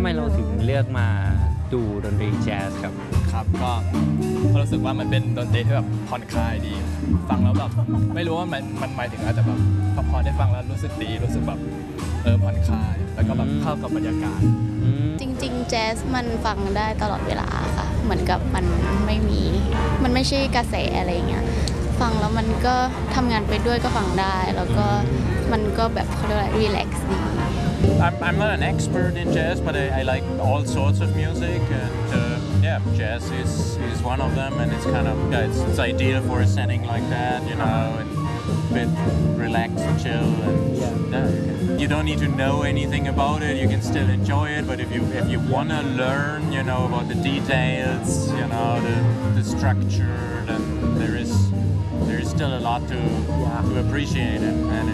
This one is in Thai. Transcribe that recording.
มเราถึงเลือกมาดูดนตรีแจ๊สครับครับก็รู้สึกว่ามันเป็นดนตรีที่แบบผ่อนคลายดีฟังแล้วแบบไม่รู้ว่ามันหมายถึงอะไรแต่แบบพอได้ฟังแล้วรู้สึกดีรู้สึกแบบผ่อนคลายแล้วก็แบบเข้ากับบรรยากาศจริงๆแจ๊สมันฟังได้ตลอดเวลาค่ะเหมือนกับมันไม่ใช่กระแสอะไรเงี้ยฟังแล้วมันก็ทำงานไปด้วยก็ฟังได้แล้วก็มันก็แบบเขาเรียกว่ารีแลกซ์ดี I'm not an expert in jazz, but I like all sorts of music, and yeah, jazz is one of them, and it's kind of it's ideal for a setting like that, you know, and a bit relaxed and chill, and you don't need to know anything about it. You can still enjoy it, but if you wanna learn, you know, about the details, you know, the structure, then there is still a lot to appreciate and